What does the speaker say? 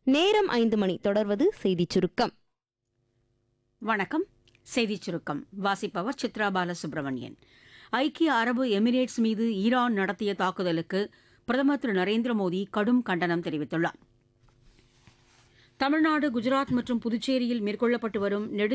நேரம் 5 மணி. தொடர்வது செய்திச் சுருக்கம். வணக்கம். செய்திச் சுருக்கம் வாசிப்பவர் சித்ரா பாலசுப்ரமணியன். ஐக்கிய அரபு எமிரேட்ஸ் மீது ஈரான் நடத்திய தாக்குதலுக்கு பிரதமர் திரு நரேந்திர மோடி கடும் கண்டனம் தெரிவித்துள்ளார். தமிழ்நாடு, குஜராத் மற்றும் புதுச்சேரியில் மேற்கொள்ளப்பட்டு வரும்